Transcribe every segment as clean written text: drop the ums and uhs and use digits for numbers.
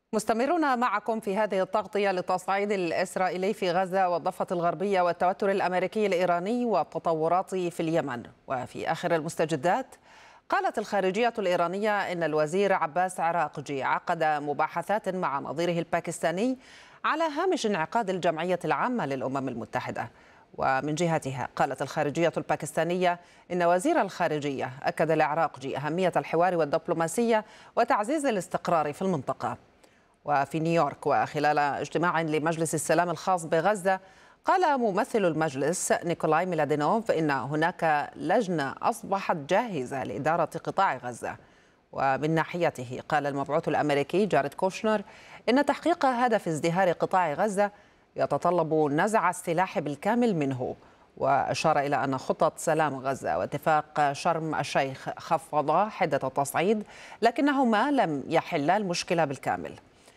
مستمرون معكم في هذه التغطية للتصعيد الإسرائيلي في غزة والضفة الغربية والتوتر الأمريكي الإيراني والتطورات في اليمن. وفي آخر المستجدات قالت الخارجية الإيرانية إن الوزير عباس عراقجي عقد مباحثات مع نظيره الباكستاني على هامش انعقاد الجمعية العامة للأمم المتحدة. ومن جهتها قالت الخارجية الباكستانية إن وزير الخارجية أكد لعراقجي أهمية الحوار والدبلوماسية وتعزيز الاستقرار في المنطقة. وفي نيويورك وخلال اجتماع لمجلس السلام الخاص بغزة قال ممثل المجلس نيكولاي ميلادينوف إن هناك لجنة أصبحت جاهزة لإدارة قطاع غزة. ومن ناحيته قال المبعوث الأمريكي جاريد كوشنر إن تحقيق هدف ازدهار قطاع غزة يتطلب نزع السلاح بالكامل منه. وأشار إلى أن خطة سلام غزة واتفاق شرم الشيخ خفضا حدة التصعيد لكنهما لم يحلا المشكلة بالكامل.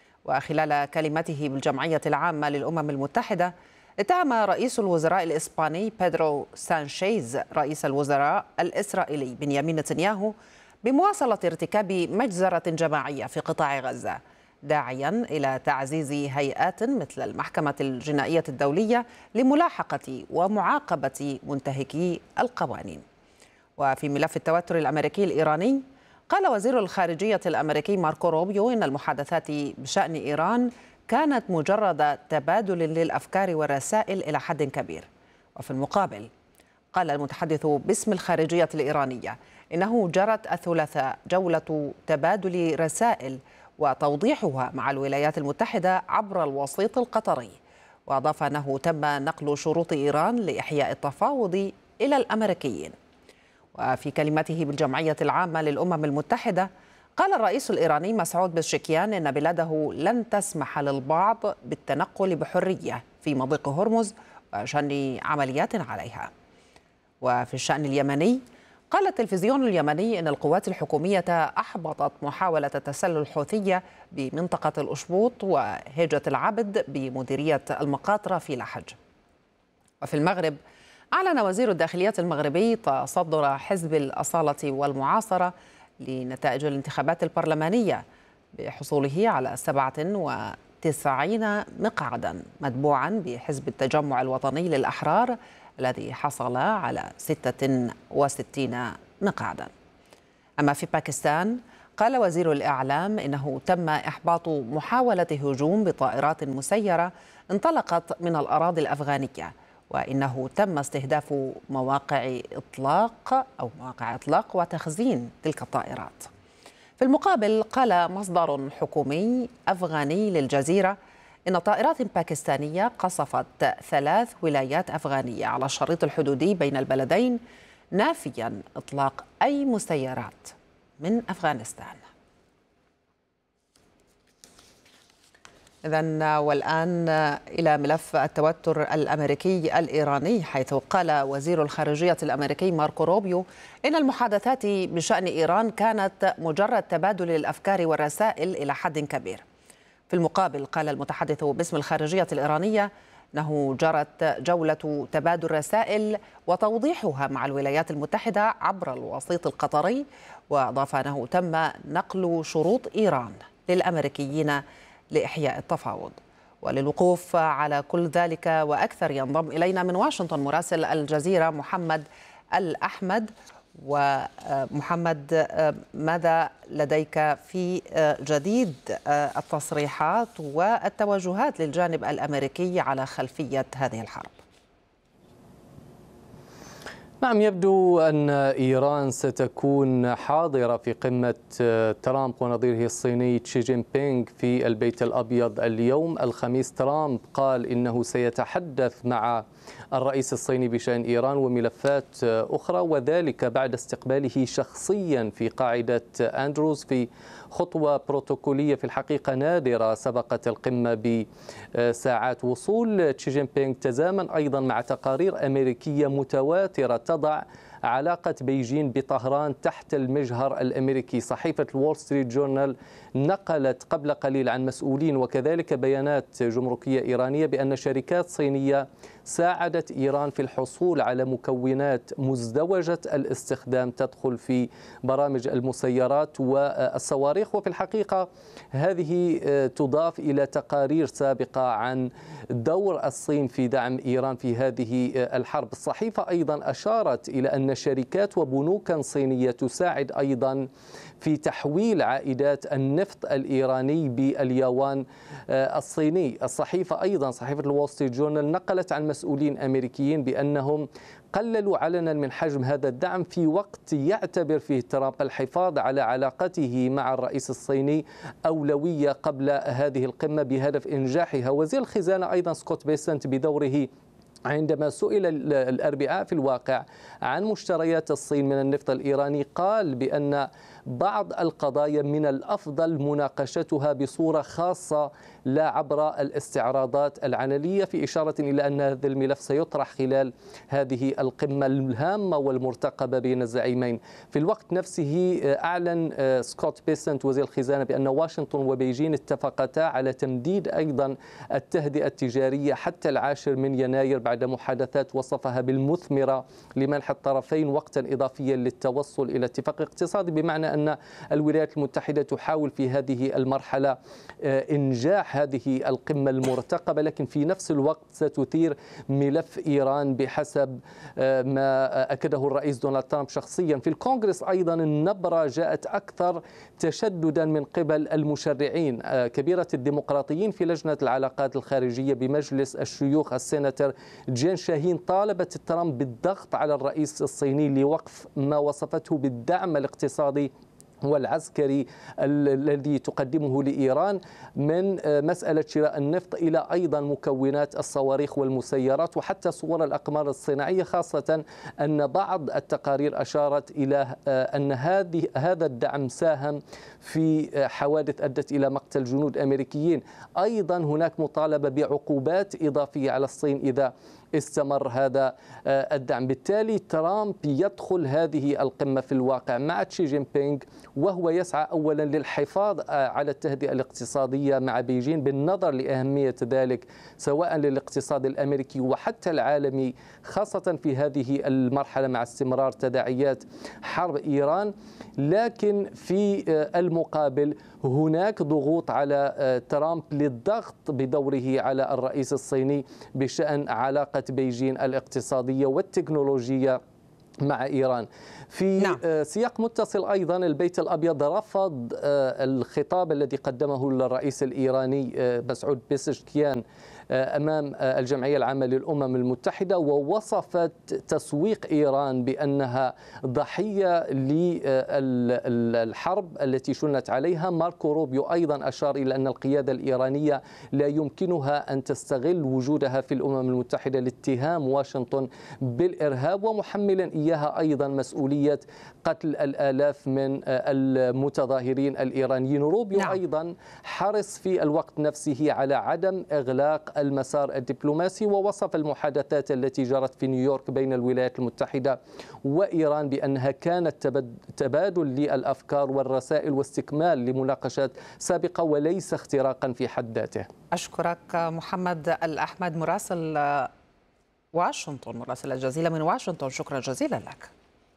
وخلال كلمته بالجمعية العامة للأمم المتحدة اتهم رئيس الوزراء الإسباني بيدرو سانشيز رئيس الوزراء الإسرائيلي بنيامين نتنياهو بمواصلة ارتكاب مجزرة جماعية في قطاع غزة، داعيا إلى تعزيز هيئات مثل المحكمة الجنائية الدولية لملاحقة ومعاقبة منتهكي القوانين. وفي ملف التوتر الأمريكي الإيراني قال وزير الخارجية الأمريكي ماركو روبيو إن المحادثات بشأن إيران كانت مجرد تبادل للأفكار والرسائل إلى حد كبير. وفي المقابل قال المتحدث باسم الخارجية الإيرانية إنه جرت الثلاثاء جولة تبادل رسائل وتوضيحها مع الولايات المتحدة عبر الوسيط القطري. وأضاف أنه تم نقل شروط إيران لإحياء التفاوض إلى الأمريكيين. وفي كلمته بالجمعية العامة للأمم المتحدة قال الرئيس الإيراني مسعود بزشكيان إن بلاده لن تسمح للبعض بالتنقل بحرية في مضيق هرمز وشن عمليات عليها. وفي الشأن اليمني قال التلفزيون اليمني إن القوات الحكومية أحبطت محاولة تسلل حوثية بمنطقة الأشبوط وهجة العبد بمديرية المقاطرة في لحج. وفي المغرب أعلن وزير الداخلية المغربي تصدر حزب الأصالة والمعاصرة لنتائج الانتخابات البرلمانية بحصوله على 97 مقعدا، متبوعا بحزب التجمع الوطني للأحرار الذي حصل على 66 مقعدا. أما في باكستان قال وزير الإعلام إنه تم إحباط محاولة هجوم بطائرات مسيرة انطلقت من الأراضي الأفغانية، وإنه تم استهداف مواقع إطلاق وتخزين تلك الطائرات. في المقابل قال مصدر حكومي أفغاني للجزيرة إن طائرات باكستانية قصفت 3 ولايات أفغانية على الشريط الحدودي بين البلدين، نافيا إطلاق أي مسيرات من أفغانستان. إذن والآن إلى ملف التوتر الأمريكي الإيراني، حيث قال وزير الخارجية الأمريكي ماركو روبيو إن المحادثات بشأن إيران كانت مجرد تبادل للأفكار والرسائل إلى حد كبير. في المقابل قال المتحدث باسم الخارجية الإيرانية أنه جرت جولة تبادل رسائل وتوضيحها مع الولايات المتحدة عبر الوسيط القطري. وأضاف أنه تم نقل شروط إيران للأمريكيين لإحياء التفاوض. وللوقوف على كل ذلك وأكثر ينضم إلينا من واشنطن مراسل الجزيرة محمد الأحمد. ومحمد، ماذا لديك في جديد التصريحات والتوجهات للجانب الأمريكي على خلفية هذه الحرب؟ نعم، يبدو أن إيران ستكون حاضرة في قمة ترامب ونظيره الصيني شي جين بينغ في البيت الأبيض اليوم الخميس. ترامب قال إنه سيتحدث مع الرئيس الصيني بشأن إيران وملفات أخرى، وذلك بعد استقباله شخصيا في قاعدة أندروز في خطوة بروتوكولية في الحقيقة نادرة سبقت القمة بساعات. وصول شي جين بينغ تزامن أيضا مع تقارير أمريكية متواترة تضع علاقة بيجين بطهران تحت المجهر الأمريكي. صحيفة الوول ستريت جورنال نقلت قبل قليل عن مسؤولين وكذلك بيانات جمركية إيرانية بأن شركات صينية ساعدت إيران في الحصول على مكونات مزدوجة الاستخدام تدخل في برامج المسيرات والصواريخ. وفي الحقيقة هذه تضاف إلى تقارير سابقة عن دور الصين في دعم إيران في هذه الحرب. الصحيفة أيضا أشارت إلى أن شركات وبنوكا صينية تساعد أيضا في تحويل عائدات النفط الإيراني باليوان الصيني. الصحيفة أيضا صحيفة الول ستريت جورنال نقلت عن مسؤولين أمريكيين بأنهم قللوا علنا من حجم هذا الدعم في وقت يعتبر فيه ترامب الحفاظ على علاقته مع الرئيس الصيني أولوية قبل هذه القمة بهدف إنجاحها. وزير الخزانة أيضا سكوت بيسنت بدوره عندما سئل الأربعاء في الواقع عن مشتريات الصين من النفط الإيراني قال بأن بعض القضايا من الأفضل مناقشتها بصورة خاصة لا عبر الاستعراضات العلنية، في إشارة إلى أن هذا الملف سيطرح خلال هذه القمة الهامة والمرتقبة بين الزعيمين. في الوقت نفسه أعلن سكوت بيسنت وزير الخزانة بأن واشنطن وبيجين اتفقتا على تمديد أيضا التهدئة التجارية حتى 10 من يناير بعد محادثات وصفها بالمثمرة لمنح الطرفين وقتا إضافيا للتوصل إلى اتفاق اقتصادي، بمعنى أن الولايات المتحدة تحاول في هذه المرحلة إنجاح هذه القمة المرتقبة، لكن في نفس الوقت ستثير ملف إيران بحسب ما أكده الرئيس دونالد ترامب شخصيا. في الكونغرس أيضا النبرة جاءت أكثر تشددا من قبل المشرعين. كبيرة الديمقراطيين في لجنة العلاقات الخارجية بمجلس الشيوخ السيناتور جين شاهين طالبت ترامب بالضغط على الرئيس الصيني لوقف ما وصفته بالدعم الاقتصادي والعسكري الذي تقدمه لإيران، من مسألة شراء النفط إلى أيضا مكونات الصواريخ والمسيرات وحتى صور الأقمار الصناعية، خاصة أن بعض التقارير أشارت إلى أن هذا الدعم ساهم في حوادث أدت إلى مقتل جنود أمريكيين. أيضا هناك مطالبة بعقوبات إضافية على الصين إذا استمر هذا الدعم. بالتالي ترامب يدخل هذه القمة في الواقع مع شي جين بينغ وهو يسعى أولا للحفاظ على التهدئة الاقتصادية مع بيجين بالنظر لأهمية ذلك سواء للاقتصاد الأمريكي وحتى العالمي، خاصة في هذه المرحلة مع استمرار تداعيات حرب إيران. لكن في المقابل هناك ضغوط على ترامب للضغط بدوره على الرئيس الصيني بشأن علاقة بيجين الاقتصادية والتكنولوجية مع إيران. في سياق متصل أيضا البيت الأبيض رفض الخطاب الذي قدمه الرئيس الإيراني مسعود بيزشكيان أمام الجمعية العامة للأمم المتحدة، ووصفت تسويق إيران بأنها ضحية للحرب التي شنت عليها. ماركو روبيو أيضا أشار إلى أن القيادة الإيرانية لا يمكنها أن تستغل وجودها في الأمم المتحدة لاتهام واشنطن بالإرهاب، ومحملا إياها أيضا مسؤولية قتل الآلاف من المتظاهرين الإيرانيين. روبيو أيضا حرص في الوقت نفسه على عدم إغلاق المسار الدبلوماسي، ووصف المحادثات التي جرت في نيويورك بين الولايات المتحدة وإيران بأنها كانت تبادل للأفكار والرسائل واستكمال لمناقشات سابقة وليس اختراقا في حد ذاته. أشكرك محمد الأحمد مراسل واشنطن، مراسل الجزيرة من واشنطن، شكرا جزيلا لك.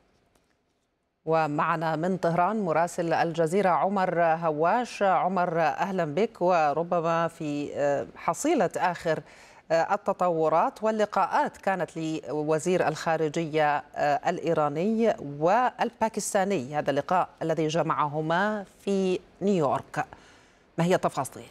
ومعنا من طهران مراسل الجزيرة عمر هواش. عمر أهلا بك، وربما في حصيلة آخر التطورات واللقاءات كانت لوزير الخارجية الإيراني والباكستاني، هذا اللقاء الذي جمعهما في نيويورك، ما هي التفاصيل؟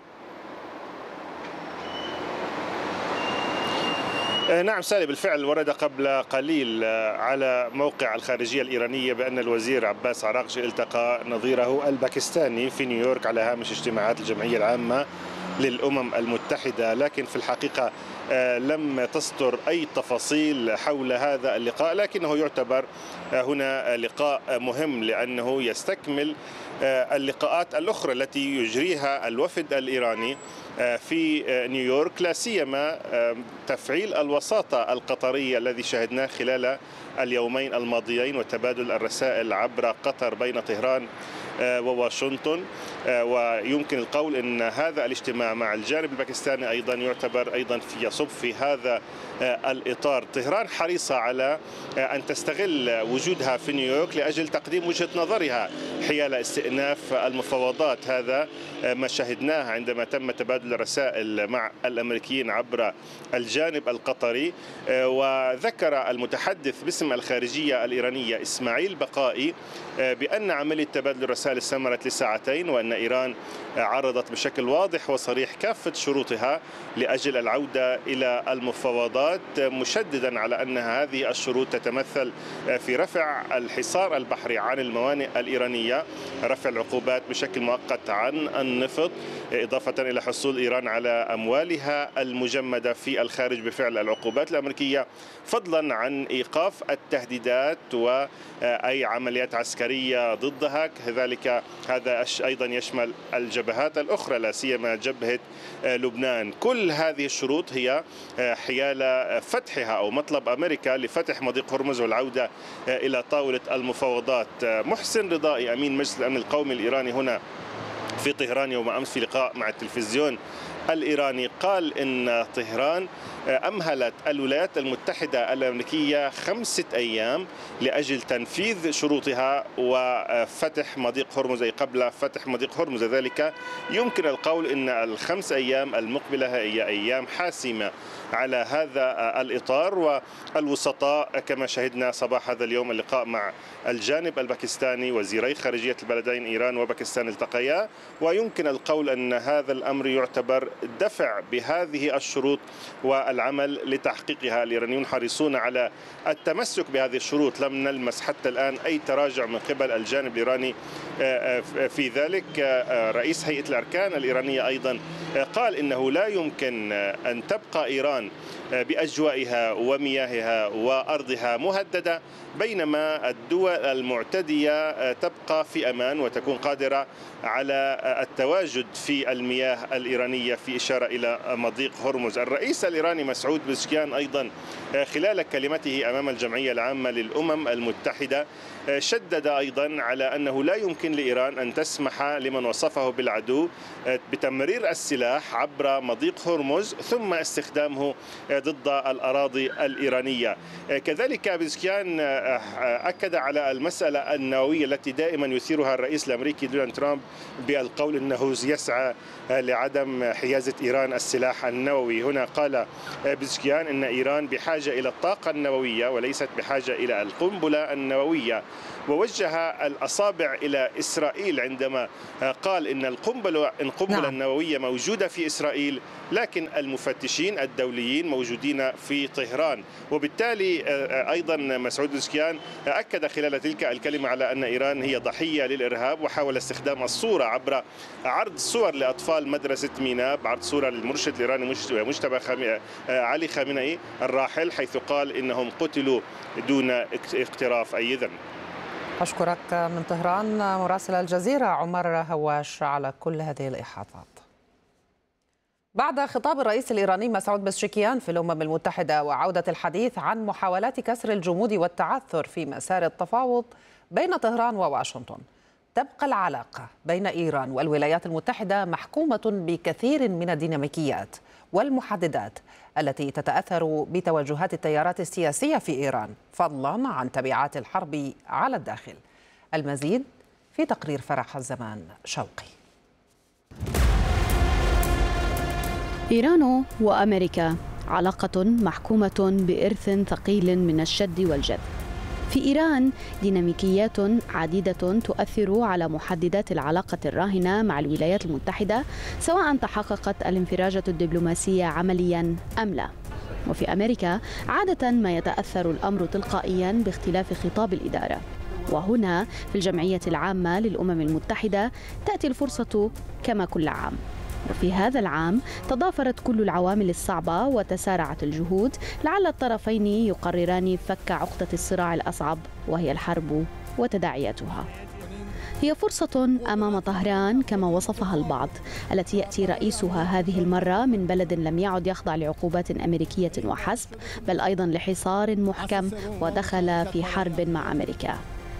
نعم سالي، بالفعل ورد قبل قليل على موقع الخارجية الإيرانية بأن الوزير عباس عراقجي التقى نظيره الباكستاني في نيويورك على هامش اجتماعات الجمعية العامة للأمم المتحدة، لكن في الحقيقة لم تصدر أي تفاصيل حول هذا اللقاء، لكنه يعتبر هنا لقاء مهم لأنه يستكمل اللقاءات الأخرى التي يجريها الوفد الإيراني في نيويورك، لا سيما تفعيل الوساطة القطرية الذي شهدناه خلال اليومين الماضيين وتبادل الرسائل عبر قطر بين طهران وواشنطن. ويمكن القول أن هذا الاجتماع مع الجانب الباكستاني أيضا يعتبر أيضا يصب في هذا الإطار. طهران حريصة على أن تستغل وجودها في نيويورك لأجل تقديم وجهة نظرها حيال استئناف المفاوضات. هذا ما شاهدناه عندما تم تبادل الرسائل مع الأمريكيين عبر الجانب القطري. وذكر المتحدث باسم الخارجية الإيرانية إسماعيل بقائي بأن عملية تبادل الرسائل استمرت لساعتين، وأن إيران عرضت بشكل واضح وصريح كافة شروطها لأجل العودة إلى المفاوضات، مشددا على أن هذه الشروط تتمثل في رفع الحصار البحري عن الموانئ الإيرانية، رفع العقوبات بشكل مؤقت عن النفط، إضافة إلى حصول إيران على أموالها المجمدة في الخارج بفعل العقوبات الأمريكية، فضلا عن إيقاف التهديدات وأي عمليات عسكرية ضدها. كذلك هذا أيضا يشمل الجبهات الأخرى، لا سيما جبهة لبنان. كل هذه الشروط هي حيال فتحها أو مطلب أمريكا لفتح مضيق هرمز والعودة إلى طاولة المفاوضات. محسن رضائي أمين مجلس الأمن القومي الإيراني هنا في طهران يوم أمس في لقاء مع التلفزيون الإيراني قال إن طهران أمهلت الولايات المتحدة الأمريكية 5 أيام لأجل تنفيذ شروطها وفتح مضيق هرمز، أي قبل فتح مضيق هرمز. ذلك يمكن القول إن ال5 أيام المقبلة هي أيام حاسمة على هذا الإطار. والوسطاء كما شهدنا صباح هذا اليوم اللقاء مع الجانب الباكستاني، وزيري خارجية البلدين إيران وباكستان التقيا، ويمكن القول أن هذا الأمر يعتبر دفع بهذه الشروط والعمل لتحقيقها. الإيرانيون حريصون على التمسك بهذه الشروط، لم نلمس حتى الآن أي تراجع من قبل الجانب الإيراني في ذلك. رئيس هيئة الأركان الإيرانية أيضا قال إنه لا يمكن أن تبقى إيران بأجوائها ومياهها وأرضها مهددة بينما الدول المعتدية تبقى في أمان وتكون قادرة على التواجد في المياه الإيرانية، في إشارة إلى مضيق هرمز. الرئيس الإيراني مسعود بزشكيان أيضا خلال كلمته أمام الجمعية العامة للأمم المتحدة شدد أيضا على أنه لا يمكن لإيران أن تسمح لمن وصفه بالعدو بتمرير السلاح عبر مضيق هرمز ثم استخدامه ضد الأراضي الإيرانية. كذلك بزشكيان أكد على المسألة النووية التي دائما يثيرها الرئيس الأمريكي دونالد ترامب بالقول أنه يسعى لعدم حيازة إيران السلاح النووي. هنا قال بزشكيان أن إيران بحاجة إلى الطاقة النووية وليست بحاجة إلى القنبلة النووية، ووجه الأصابع إلى إسرائيل عندما قال إن القنبلة النووية موجودة في إسرائيل لكن المفتشين الدوليين موجودين في طهران. وبالتالي أيضا مسعود بزشكيان أكد خلال تلك الكلمة على أن إيران هي ضحية للإرهاب، وحاول استخدام الصورة عبر عرض صور لأطفال مدرسة ميناب، عرض صورة للمرشد الإيراني مجتبى علي خامنئي الراحل، حيث قال إنهم قتلوا دون اقتراف أي ذنب. أشكرك من طهران مراسل الجزيرة عمر هواش على كل هذه الإحاطات. بعد خطاب الرئيس الإيراني مسعود بزشكيان في الأمم المتحدة وعودة الحديث عن محاولات كسر الجمود والتعثر في مسار التفاوض بين طهران وواشنطن، تبقى العلاقة بين إيران والولايات المتحدة محكومة بكثير من الديناميكيات والمحددات التي تتأثر بتوجهات التيارات السياسية في إيران، فضلا عن تبعات الحرب على الداخل. المزيد في تقرير فرح الزمان شوقي. إيران وأمريكا علاقة محكومة بإرث ثقيل من الشد والجذب. في إيران ديناميكيات عديدة تؤثر على محددات العلاقة الراهنة مع الولايات المتحدة، سواء تحققت الانفراجة الدبلوماسية عمليا أم لا. وفي أمريكا عادة ما يتأثر الأمر تلقائيا باختلاف خطاب الإدارة. وهنا في الجمعية العامة للأمم المتحدة تأتي الفرصة كما كل عام. وفي هذا العام تضافرت كل العوامل الصعبة وتسارعت الجهود لعل الطرفين يقرران فك عقدة الصراع الأصعب، وهي الحرب وتداعياتها. هي فرصة أمام طهران كما وصفها البعض، التي يأتي رئيسها هذه المرة من بلد لم يعد يخضع لعقوبات أمريكية وحسب، بل أيضا لحصار محكم ودخل في حرب مع أمريكا.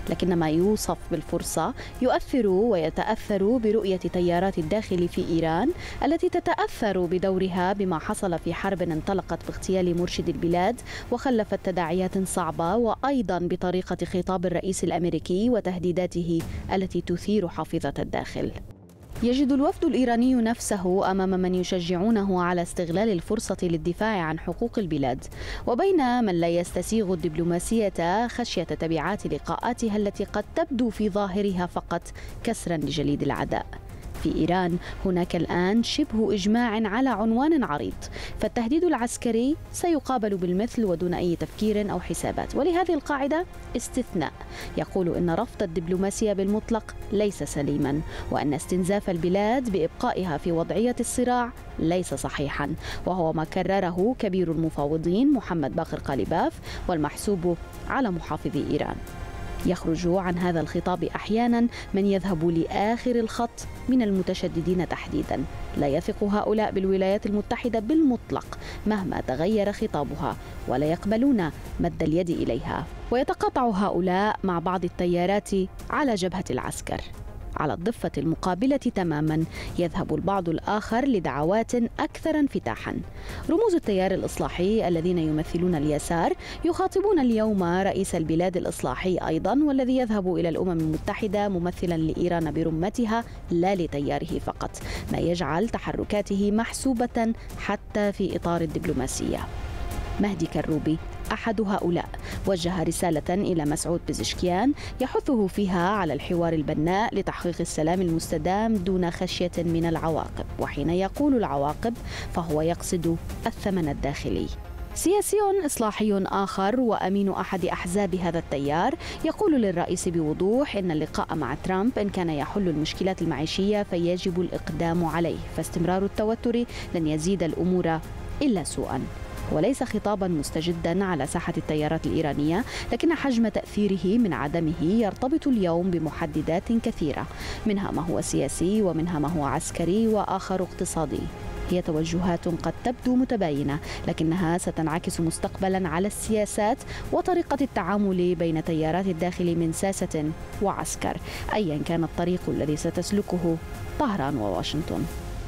لكن ما يوصف بالفرصة يؤثر ويتأثر برؤية تيارات الداخل في إيران التي تتأثر بدورها بما حصل في حرب انطلقت باغتيال مرشد البلاد وخلفت تداعيات صعبة، وأيضا بطريقة خطاب الرئيس الأمريكي وتهديداته التي تثير حافظة الداخل. يجد الوفد الإيراني نفسه أمام من يشجعونه على استغلال الفرصة للدفاع عن حقوق البلاد، وبين من لا يستسيغ الدبلوماسية خشية تبعات لقاءاتها التي قد تبدو في ظاهرها فقط كسرا لجليد العداء. في إيران هناك الآن شبه إجماع على عنوان عريض، فالتهديد العسكري سيقابل بالمثل ودون أي تفكير أو حسابات، ولهذه القاعدة استثناء يقول إن رفض الدبلوماسية بالمطلق ليس سليما، وأن استنزاف البلاد بإبقائها في وضعية الصراع ليس صحيحا، وهو ما كرره كبير المفاوضين محمد باقر قالباف والمحسوب على محافظي إيران. يخرج عن هذا الخطاب أحيانا من يذهب لآخر الخط من المتشددين تحديدا. لا يثق هؤلاء بالولايات المتحدة بالمطلق مهما تغير خطابها، ولا يقبلون مد اليد إليها، ويتقاطع هؤلاء مع بعض التيارات على جبهة العسكر. على الضفة المقابلة تماما يذهب البعض الآخر لدعوات أكثر انفتاحا. رموز التيار الإصلاحي الذين يمثلون اليسار يخاطبون اليوم رئيس البلاد الإصلاحي أيضا، والذي يذهب إلى الأمم المتحدة ممثلا لإيران برمتها لا لتياره فقط، ما يجعل تحركاته محسوبة حتى في إطار الدبلوماسية. مهدي كروبي أحد هؤلاء وجه رسالة إلى مسعود بزشكيان يحثه فيها على الحوار البناء لتحقيق السلام المستدام دون خشية من العواقب، وحين يقول العواقب فهو يقصد الثمن الداخلي. سياسي إصلاحي آخر وأمين أحد أحزاب هذا التيار يقول للرئيس بوضوح إن اللقاء مع ترامب إن كان يحل المشكلات المعيشية فيجب الإقدام عليه، فاستمرار التوتر لن يزيد الأمور إلا سوءا. وليس خطابا مستجدا على ساحة التيارات الإيرانية، لكن حجم تأثيره من عدمه يرتبط اليوم بمحددات كثيرة، منها ما هو سياسي ومنها ما هو عسكري وآخر اقتصادي. هي توجهات قد تبدو متباينة، لكنها ستنعكس مستقبلا على السياسات وطريقة التعامل بين تيارات الداخل من ساسة وعسكر، أيا كان الطريق الذي ستسلكه طهران وواشنطن.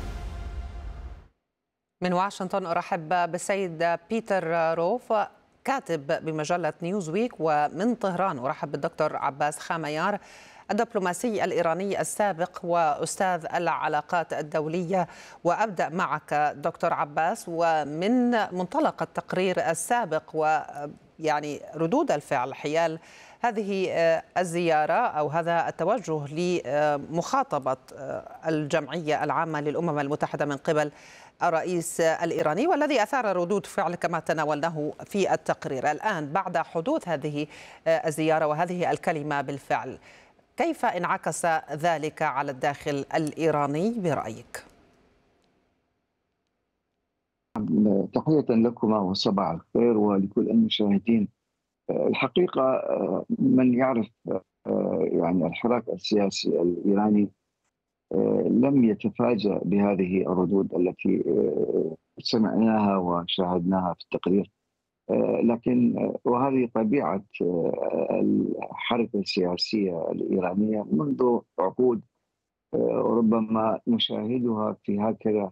من واشنطن أرحب بالسيد بيتر روف كاتب بمجلة نيوزويك، ومن طهران أرحب بالدكتور عباس خاميار الدبلوماسي الإيراني السابق وأستاذ العلاقات الدولية. وأبدأ معك دكتور عباس، ومن منطلق التقرير السابق ويعني ردود الفعل حيال هذه الزيارة أو هذا التوجه لمخاطبة الجمعية العامة للأمم المتحدة من قبل الرئيس الإيراني، والذي أثار ردود فعل كما تناولناه في التقرير. الآن بعد حدوث هذه الزيارة وهذه الكلمة بالفعل، كيف انعكس ذلك على الداخل الإيراني برأيك؟ تحية لكما وصباح الخير ولكل المشاهدين. الحقيقة من يعرف يعني الحراك السياسي الإيراني لم يتفاجأ بهذه الردود التي سمعناها وشاهدناها في التقرير، لكن وهذه طبيعة الحركة السياسية الإيرانية منذ عقود، ربما نشاهدها في هكذا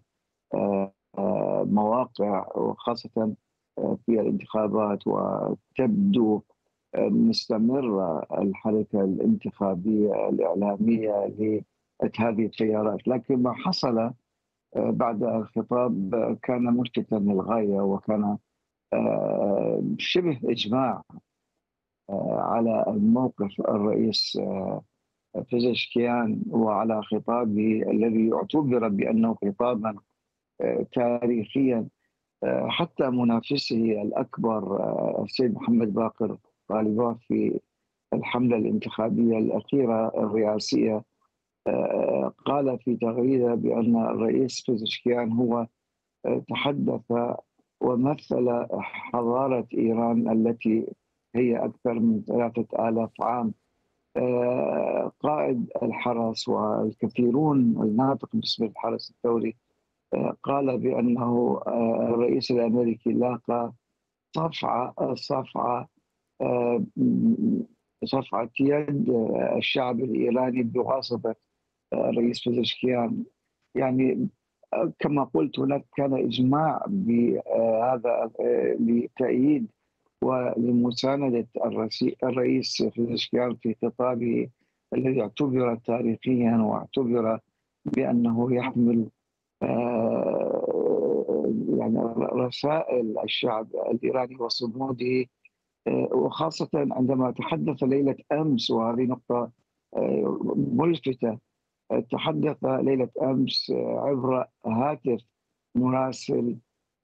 مواقع، وخاصة في الانتخابات، وتبدو مستمرة الحركة الانتخابية الإعلامية لهذه التيارات. لكن ما حصل بعد الخطاب كان ملفتا للغاية، وكان شبه إجماع على موقف الرئيس بزشكيان وعلى خطابه الذي يعتبر بأنه خطابا تاريخيا. حتى منافسه الأكبر السيد محمد باقر قالباف في الحملة الانتخابية الأخيرة الرئاسية قال في تغريدة بأن الرئيس بزشكيان هو تحدث ومثل حضارة إيران التي هي أكثر من 3000 عام. قائد الحرس والكثيرون الناطق باسم الحرس الثوري قال بأنه الرئيس الأمريكي لاقى صفعة صفعة يد الشعب الإيراني بواسطة الرئيس بزشكيان. يعني كما قلت هناك كان إجماع بهذا لتأييد ولمساندة الرئيس بزشكيان في خطابه الذي اعتبر تاريخيا واعتبر بأنه يحمل يعني رسائل الشعب الإيراني وصموده، وخاصة عندما تحدث ليلة أمس، وهذه نقطة ملفتة، تحدث ليلة أمس عبر هاتف مراسل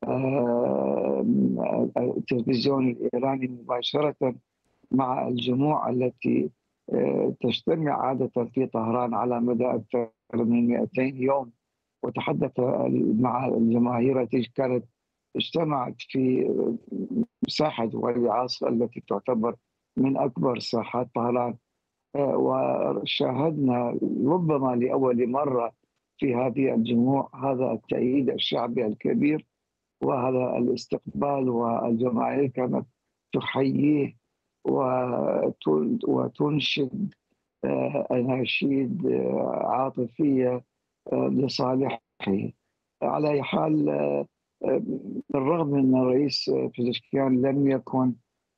التلفزيون الإيراني مباشرة مع الجموع التي تجتمع عادة في طهران على مدى أكثر من 200 يوم، وتحدث مع الجماهير التي كانت اجتمعت في ساحة ولي العصر التي تعتبر من أكبر ساحات طهران. وشاهدنا ربما لأول مرة في هذه الجموع هذا التأييد الشعبي الكبير وهذا الاستقبال، والجماهير كانت تحييه وتنشد أناشيد عاطفية لصالحه. على أي حال، بالرغم من أن الرئيس بزشكيان لم يكن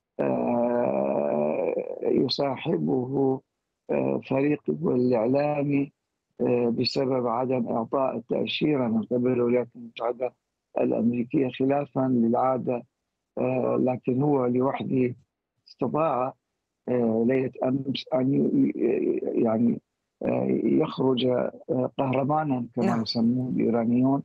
يصاحبه فريقه الإعلامي بسبب عدم إعطاء التأشيرة من قبل الولايات المتحدة الأمريكية خلافا للعادة، لكن هو لوحده استطاع ليلة أمس أن يعني يخرج قهرمانا كما يسمون الإيرانيون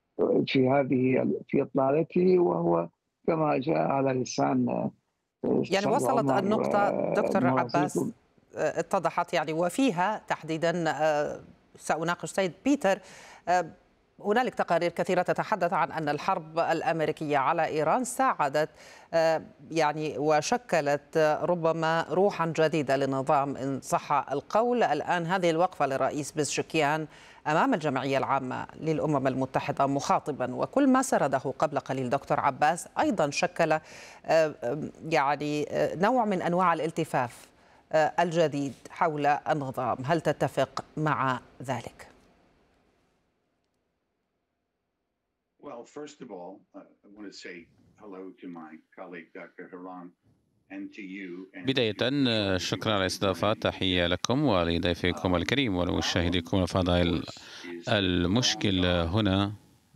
في إطلالته، وهو كما جاء على لسان يعني وصلت النقطة دكتور عباس اتضحت يعني، وفيها تحديدا سأناقش سيد بيتر. هنالك تقارير كثيرة تتحدث عن أن الحرب الأمريكية على إيران ساعدت يعني وشكلت ربما روحا جديدة للنظام إن صح القول. الآن هذه الوقفة للرئيس بزشكيان أمام الجمعية العامة للأمم المتحدة مخاطبا، وكل ما سرده قبل قليل دكتور عباس أيضا شكل يعني نوع من أنواع الالتفاف الجديد حول النظام. هل تتفق مع ذلك؟ Well, first of all, I want to say hello to my colleague Dr. Haran and to you. بداية شكرا على الاستضافة، تحية لكم ولضيفكم الكريم ولمشاهديكم الفضائل. المشكل هنا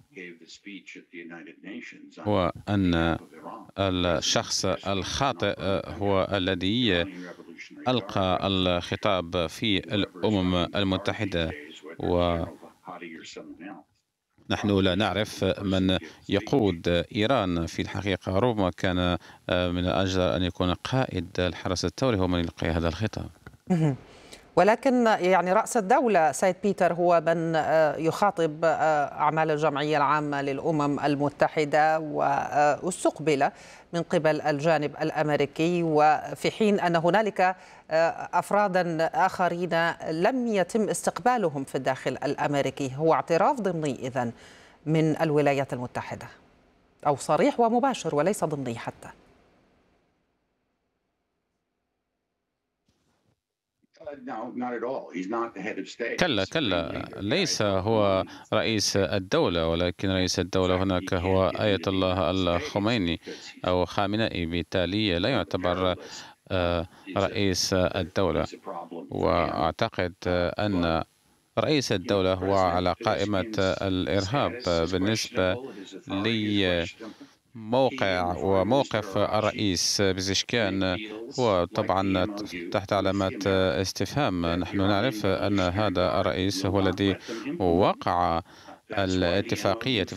هو أن الشخص الخاطئ هو الذي ألقى الخطاب في الأمم المتحدة، ونحن لا نعرف من يقود إيران في الحقيقة. ربما كان من الأجدر أن يكون قائد الحرس الثوري هو من يلقي هذا الخطاب، ولكن يعني رأس الدولة سيد بيتر هو من يخاطب أعمال الجمعية العامة للأمم المتحدة، واستقبل من قبل الجانب الأمريكي، وفي حين أن هنالك أفرادا آخرين لم يتم استقبالهم في الداخل الأمريكي. هو اعتراف ضمني إذن من الولايات المتحدة، أو صريح ومباشر وليس ضمني حتى؟ كلا ليس هو رئيس الدولة، ولكن رئيس الدولة هناك هو آية الله الخميني أو خامنئي، بالتالي لا يعتبر رئيس الدولة. وأعتقد أن رئيس الدولة هو على قائمة الإرهاب. بالنسبة لي موقع وموقف الرئيس بزشكيان هو طبعا تحت علامات استفهام. نحن نعرف أن هذا الرئيس هو الذي وقع اتفاقية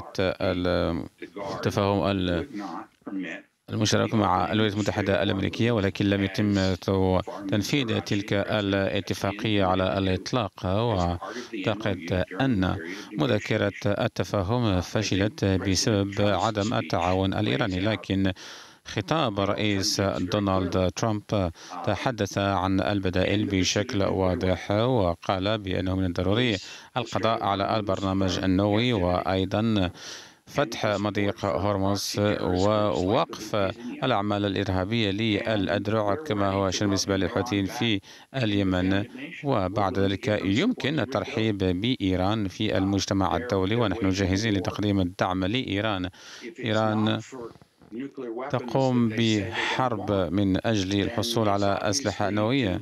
التفاهم المشاركة مع الولايات المتحدة الأمريكية، ولكن لم يتم تنفيذ تلك الاتفاقية على الإطلاق. وأعتقد أن مذكرة التفاهم فشلت بسبب عدم التعاون الإيراني. لكن خطاب الرئيس دونالد ترامب تحدث عن البدائل بشكل واضح، وقال بأنه من الضروري القضاء على البرنامج النووي، وأيضا فتح مضيق هرمز ووقف الأعمال الإرهابية للأذرع كما هو شأن بالنسبة للحوثيين في اليمن. وبعد ذلك يمكن الترحيب بإيران في المجتمع الدولي، ونحن جاهزين لتقديم الدعم لإيران. إيران تقوم بحرب من أجل الحصول على أسلحة نووية،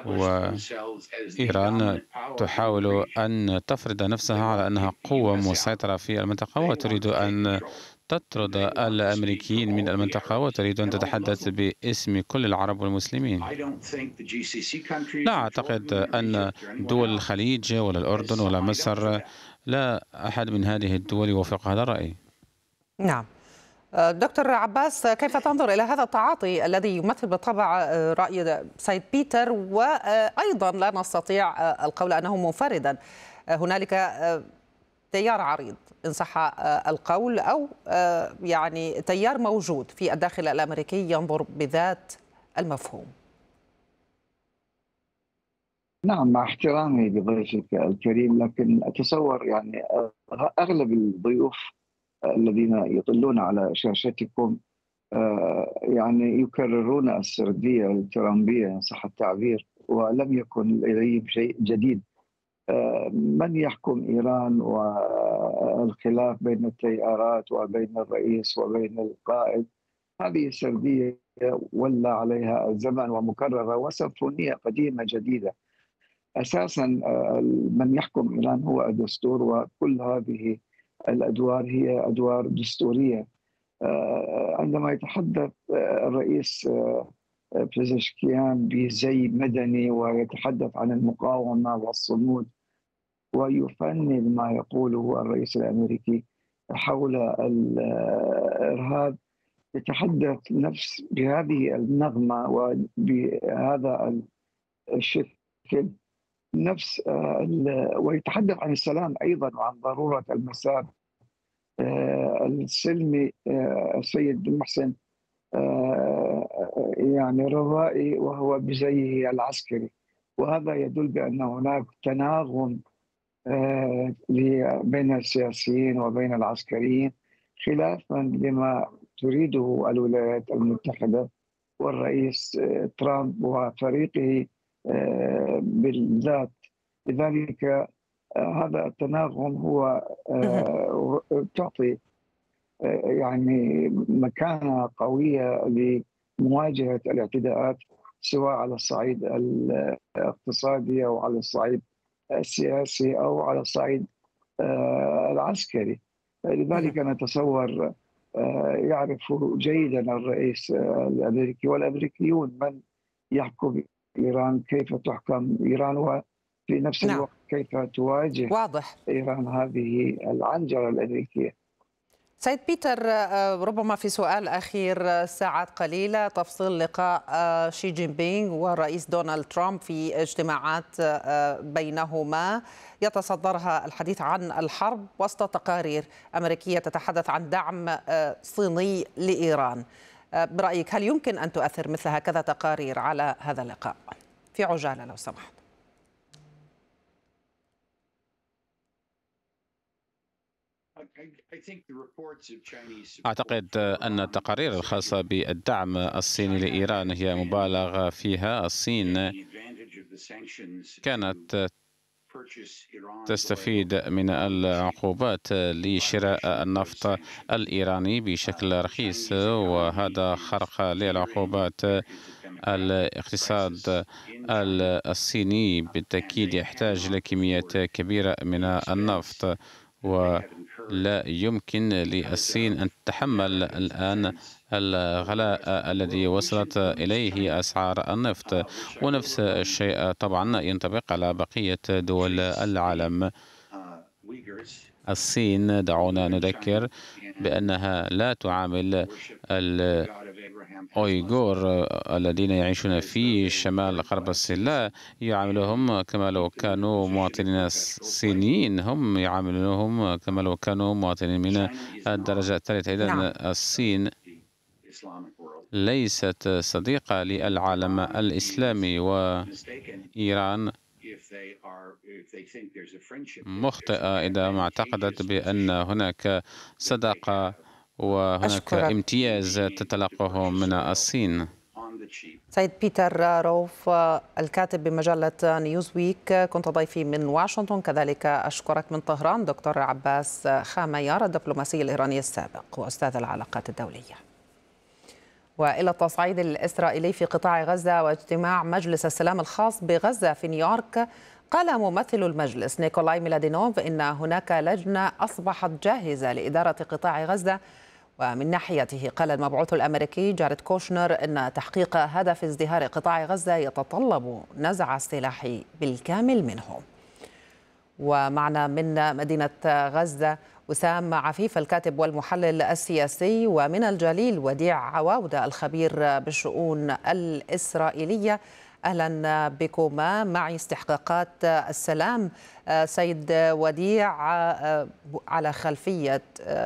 وإيران تحاول أن تفرض نفسها على أنها قوة مسيطرة في المنطقة، وتريد أن تطرد الأمريكيين من المنطقة، وتريد أن تتحدث باسم كل العرب والمسلمين. لا أعتقد أن دول الخليج ولا الأردن ولا مصر، لا أحد من هذه الدول يوافق هذا الرأي. نعم. دكتور عباس، كيف تنظر إلى هذا التعاطي الذي يمثل بالطبع رأي سيد بيتر، وأيضا لا نستطيع القول أنه منفردا، هنالك تيار عريض إن صح القول، أو يعني تيار موجود في الداخل الأمريكي ينظر بذات المفهوم؟ نعم، مع احترامي لضيفك الكريم، لكن أتصور يعني أغلب الضيوف الذين يطلون على شاشتكم يعني يكررون السردية الترامبية إن صح التعبير، ولم يكن لديهم شيء جديد. من يحكم إيران والخلاف بين التيارات وبين الرئيس وبين القائد، هذه سردية ولى عليها الزمن ومكررة وسيمفونية قديمة جديدة. أساسا من يحكم إيران هو الدستور، وكل هذه الأدوار هي أدوار دستورية. عندما يتحدث الرئيس بزشكيان بزي مدني ويتحدث عن المقاومة والصمود ويفنن ما يقوله الرئيس الأمريكي حول الإرهاب، يتحدث نفس بهذه النغمة وبهذا الشكل نفس ويتحدث عن السلام أيضا وعن ضرورة المسار السلمي. السيد محسن يعني روائي وهو بزيه العسكري، وهذا يدل بأن هناك تناغم بين السياسيين وبين العسكريين، خلافا لما تريده الولايات المتحدة والرئيس ترامب وفريقه بالذات. لذلك هذا التناغم هو تعطي يعني مكانة قوية لمواجهة الاعتداءات، سواء على الصعيد الاقتصادي أو على الصعيد السياسي أو على الصعيد العسكري. لذلك نتصور يعرف جيدا الرئيس الأمريكي والأمريكيون من يحكم إيران، كيف تحكم إيران، وفي نفس الوقت كيف تواجه واضح إيران هذه العنجرة الأمريكية. سيد بيتر، ربما في سؤال أخير، ساعات قليلة تفصيل لقاء شي جين بينغ والرئيس دونالد ترامب في اجتماعات بينهما يتصدرها الحديث عن الحرب وسط تقارير أمريكية تتحدث عن دعم صيني لإيران. برأيك هل يمكن أن تؤثر مثل هكذا تقارير على هذا اللقاء؟ في عجالة لو سمحت. أعتقد أن التقارير الخاصة بالدعم الصيني لإيران هي مبالغ فيها. الصين كانت تستفيد من العقوبات لشراء النفط الإيراني بشكل رخيص، وهذا خرق للعقوبات. الاقتصاد الصيني بالتأكيد يحتاج لكميات كبيرة من النفط، ولا يمكن للصين أن تتحمل الآن الغلاء الذي وصلت إليه أسعار النفط. ونفس الشيء طبعا ينطبق على بقية دول العالم. الصين دعونا نذكر بأنها لا تعامل الأويغور الذين يعيشون في شمال غرب الصين، لا يعاملهم كما لو كانوا مواطنين صينيين، هم يعاملونهم كما لو كانوا مواطنين من الدرجة الثالثة. إذن الصين ليست صديقة للعالم الإسلامي، وإيران مخطئة إذا ما اعتقدت بأن هناك صداقة وهناك أشكرك امتياز تتلقاه من الصين. سيد بيتر روف، الكاتب بمجلة نيوزويك، كنت ضيفي من واشنطن. كذلك أشكرك من طهران دكتور عباس خاميار، الدبلوماسي الإيراني السابق وأستاذ العلاقات الدولية. وإلى التصعيد الإسرائيلي في قطاع غزة واجتماع مجلس السلام الخاص بغزة في نيويورك، قال ممثل المجلس نيكولاي ميلادينوف إن هناك لجنة أصبحت جاهزة لإدارة قطاع غزة. ومن ناحيته قال المبعوث الأمريكي جاريد كوشنر إن تحقيق هدف ازدهار قطاع غزة يتطلب نزع السلاح بالكامل منه. ومعنا من مدينة غزة وسام عفيف الكاتب والمحلل السياسي، ومن الجليل وديع عواودة الخبير بالشؤون الإسرائيلية. أهلا بكما. معي استحقاقات السلام سيد وديع على خلفية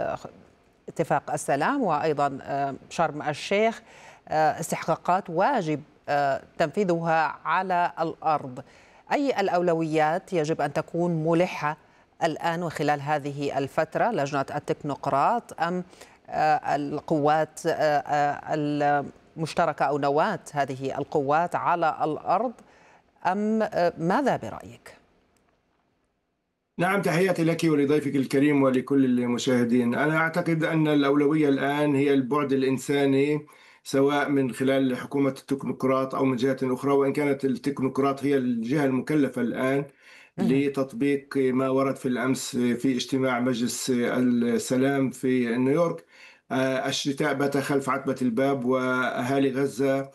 اتفاق السلام وأيضا شرم الشيخ، استحقاقات واجب تنفيذها على الأرض. أي الأولويات يجب أن تكون ملحة الآن وخلال هذه الفترة؟ لجنة التكنوقراط أم القوات المشتركة أو نواة هذه القوات على الأرض أم ماذا برأيك؟ نعم، تحياتي لك ولضيفك الكريم ولكل المشاهدين. أنا أعتقد أن الأولوية الآن هي البعد الإنساني، سواء من خلال حكومة التكنوقراط أو من جهة أخرى، وإن كانت التكنوقراط هي الجهة المكلفة الآن لتطبيق ما ورد في الأمس في اجتماع مجلس السلام في نيويورك. الشتاء بات خلف عتبة الباب، وأهالي غزة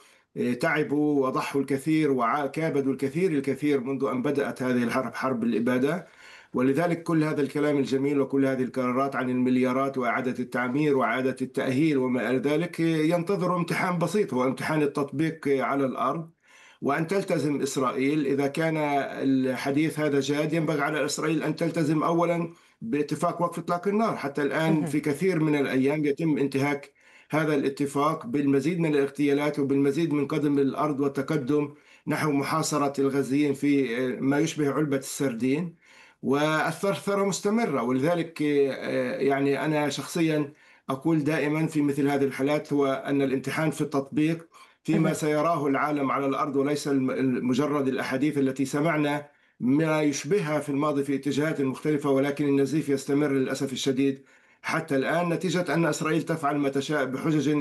تعبوا وضحوا الكثير وكابدوا الكثير منذ أن بدأت هذه الحرب، حرب الإبادة. ولذلك كل هذا الكلام الجميل وكل هذه القرارات عن المليارات وإعادة التعمير وإعادة التأهيل وما إلى ذلك ينتظر امتحان بسيط، هو امتحان التطبيق على الأرض، وأن تلتزم إسرائيل. إذا كان الحديث هذا جاد، ينبغي على إسرائيل أن تلتزم أولا باتفاق وقف إطلاق النار. حتى الآن في كثير من الأيام يتم انتهاك هذا الاتفاق بالمزيد من الاغتيالات وبالمزيد من قدم الأرض والتقدم نحو محاصرة الغزيين في ما يشبه علبة السردين، والثرثرة مستمرة. ولذلك يعني أنا شخصيا أقول دائما في مثل هذه الحالات هو أن الامتحان في التطبيق فيما سيراه العالم على الأرض، وليس مجرد الأحاديث التي سمعنا ما يشبهها في الماضي في اتجاهات مختلفة، ولكن النزيف يستمر للأسف الشديد حتى الآن، نتيجة أن إسرائيل تفعل ما تشاء بحجج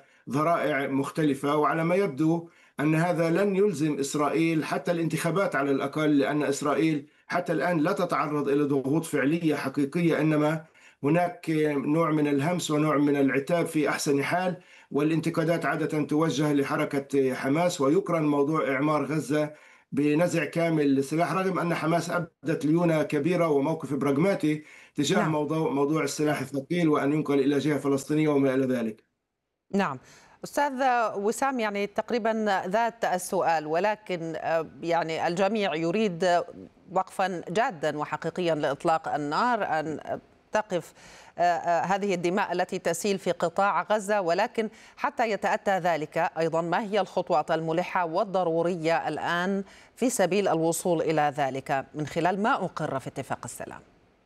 وذرائع مختلفة. وعلى ما يبدو أن هذا لن يلزم إسرائيل حتى الانتخابات على الأقل، لأن إسرائيل حتى الآن لا تتعرض إلى ضغوط فعلية حقيقية، إنما هناك نوع من الهمس ونوع من العتاب في أحسن حال، والانتقادات عادة توجه لحركة حماس، ويقرن موضوع إعمار غزة بنزع كامل للسلاح، رغم أن حماس أبدت ليونة كبيرة وموقف براغماتي تجاه موضوع السلاح الثقيل وأن ينقل إلى جهة فلسطينية وما إلى ذلك. نعم أستاذ وسام، يعني تقريبا ذات السؤال، ولكن يعني الجميع يريد وقفا جادا وحقيقيا لإطلاق النار، أن تقف هذه الدماء التي تسيل في قطاع غزة. ولكن حتى يتأتى ذلك أيضا، ما هي الخطوات الملحة والضرورية الآن في سبيل الوصول إلى ذلك من خلال ما أقر في اتفاق السلام؟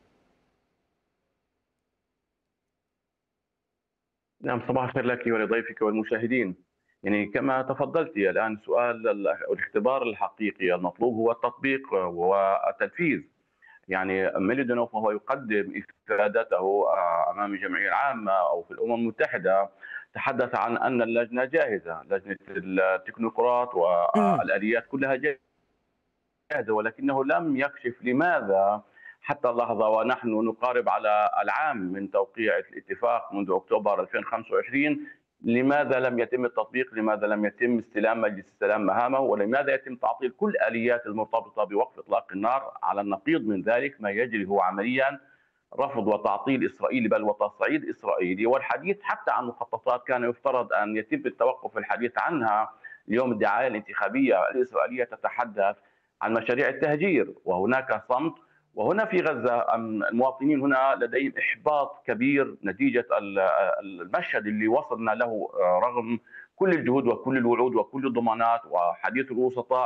نعم، صباح الخير لك ولضيفك والمشاهدين. يعني كما تفضلت الآن، سؤال الاختبار الحقيقي المطلوب هو التطبيق والتنفيذ. يعني ميلادينوف وهو يقدم إفادته أمام الجمعية العامة أو في الأمم المتحدة تحدث عن أن اللجنة جاهزة، لجنة التكنوقراط والآليات كلها جاهزة، ولكنه لم يكشف لماذا حتى اللحظة ونحن نقارب على العام من توقيع الاتفاق منذ أكتوبر 2025 لماذا لم يتم التطبيق، لماذا لم يتم استلام مجلس السلام مهامه، ولماذا يتم تعطيل كل الآليات المرتبطة بوقف إطلاق النار. على النقيض من ذلك ما يجري هو عمليا رفض وتعطيل إسرائيلي بل وتصعيد إسرائيلي، والحديث حتى عن مخططات كان يفترض أن يتم التوقف الحديث عنها. اليوم الدعاية الانتخابية الإسرائيلية تتحدث عن مشاريع التهجير وهناك صمت. وهنا في غزة المواطنين هنا لديهم إحباط كبير نتيجة المشهد اللي وصلنا له رغم كل الجهود وكل الوعود وكل الضمانات وحديث الوسطاء.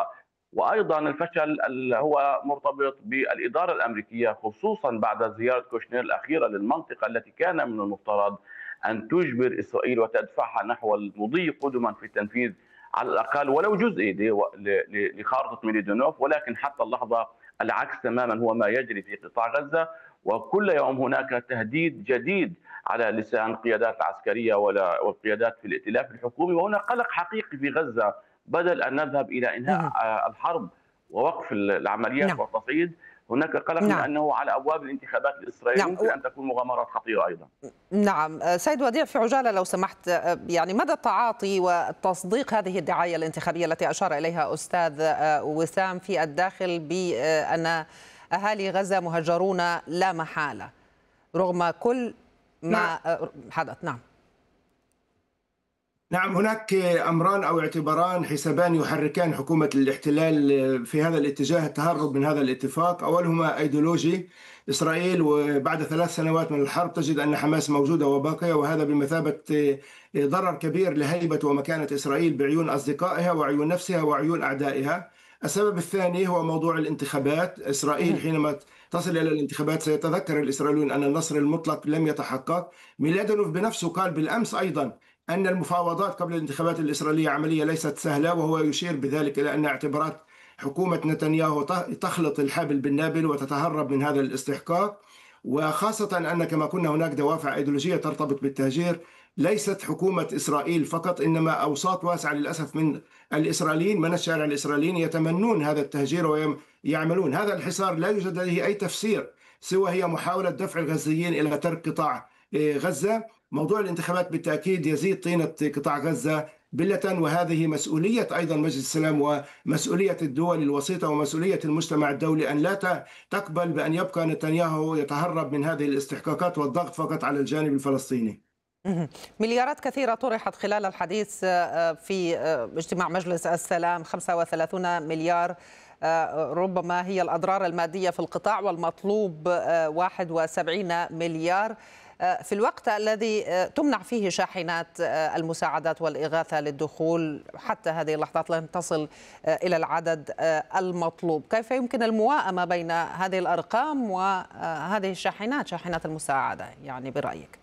وأيضا الفشل هو مرتبط بالإدارة الأمريكية، خصوصا بعد زيارة كوشنير الأخيرة للمنطقة التي كان من المفترض أن تجبر إسرائيل وتدفعها نحو المضي قدما في التنفيذ على الأقل ولو جزئي لخارطة ميليدونوف، ولكن حتى اللحظة العكس تماما هو ما يجري في قطاع غزة. وكل يوم هناك تهديد جديد على لسان القيادات العسكرية والقيادات في الائتلاف الحكومي، وهناك قلق حقيقي في غزة. بدل أن نذهب إلى إنهاء الحرب ووقف العمليات والتصعيد، هناك قلق من أنه على أبواب الانتخابات الإسرائيلية ممكن أن تكون مغامرات خطيرة أيضا. نعم سيد وديع، في عجالة لو سمحت، يعني مدى التعاطي وتصديق هذه الدعاية الانتخابية التي أشار إليها أستاذ وسام في الداخل بأن أهالي غزة مهجرون لا محالة رغم كل ما حدث؟ نعم، هناك أمران أو اعتباران حسابان يحركان حكومة الاحتلال في هذا الاتجاه، التهرب من هذا الاتفاق. أولهما أيديولوجي. إسرائيل وبعد 3 سنوات من الحرب تجد أن حماس موجودة وباقية، وهذا بمثابة ضرر كبير لهيبة ومكانة إسرائيل بعيون أصدقائها وعيون نفسها وعيون أعدائها. السبب الثاني هو موضوع الانتخابات. إسرائيل حينما تصل إلى الانتخابات سيتذكر الإسرائيليون أن النصر المطلق لم يتحقق. ميلادونوف بنفسه قال بالأمس أيضا أن المفاوضات قبل الانتخابات الإسرائيلية عملية ليست سهلة، وهو يشير بذلك إلى أن اعتبارات حكومة نتنياهو تخلط الحابل بالنابل وتتهرب من هذا الاستحقاق، وخاصة أن كما قلنا هناك دوافع أيديولوجية ترتبط بالتهجير. ليست حكومة إسرائيل فقط، إنما أوساط واسعة للأسف من الإسرائيليين، من الشارع الإسرائيليين يتمنون هذا التهجير ويعملون هذا الحصار. لا يوجد لديه أي تفسير سوى هي محاولة دفع الغزيين إلى ترك قطاع غزة. موضوع الانتخابات بالتأكيد يزيد طينة قطاع غزة بلة، وهذه مسؤولية أيضا مجلس السلام ومسؤولية الدول الوسيطة ومسؤولية المجتمع الدولي أن لا تقبل بأن يبقى نتنياهو يتهرب من هذه الاستحقاقات والضغط فقط على الجانب الفلسطيني. مليارات كثيرة طرحت خلال الحديث في اجتماع مجلس السلام، 35 مليار ربما هي الأضرار المادية في القطاع، والمطلوب 71 مليار في الوقت الذي تمنع فيه شاحنات المساعدات والإغاثة للدخول. حتى هذه اللحظات لم تصل إلى العدد المطلوب. كيف يمكن الموائمة بين هذه الأرقام وهذه الشاحنات، شاحنات المساعدة يعني برأيك؟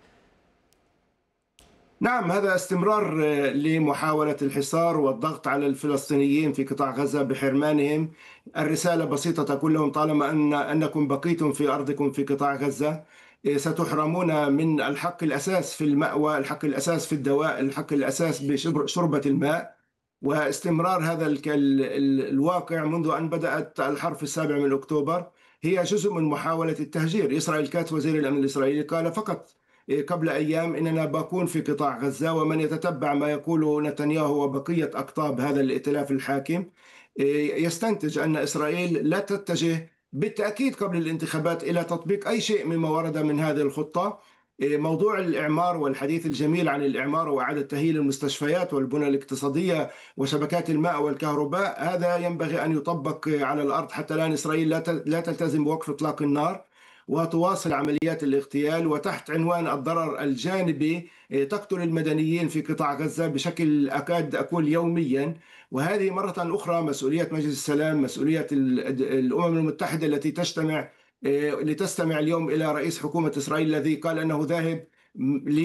نعم، هذا استمرار لمحاولة الحصار والضغط على الفلسطينيين في قطاع غزة بحرمانهم. الرسالة بسيطة تقول لهم طالما أنكم بقيتم في أرضكم في قطاع غزة ستحرمون من الحق الأساس في المأوى، الحق الأساس في الدواء، الحق الأساس بشربة الماء. واستمرار هذا الواقع منذ أن بدأت الحرب في 7 من أكتوبر هي جزء من محاولة التهجير. إسرائيل كاتس وزير الأمن الإسرائيلي قال فقط قبل أيام إننا باقون في قطاع غزة، ومن يتتبع ما يقوله نتنياهو وبقية أقطاب هذا الائتلاف الحاكم يستنتج أن إسرائيل لا تتجه بالتأكيد قبل الانتخابات إلى تطبيق أي شيء مما ورد من هذه الخطة. موضوع الإعمار والحديث الجميل عن الإعمار وإعادة تأهيل المستشفيات والبنى الاقتصادية وشبكات الماء والكهرباء، هذا ينبغي أن يطبق على الأرض. حتى الآن إسرائيل لا تلتزم بوقف إطلاق النار وتواصل عمليات الاغتيال، وتحت عنوان الضرر الجانبي تقتل المدنيين في قطاع غزة بشكل أكاد أقول يوميا. وهذه مرة أخرى مسؤولية مجلس السلام، مسؤولية الأمم المتحدة التي لتستمع اليوم إلى رئيس حكومة إسرائيل الذي قال أنه ذاهب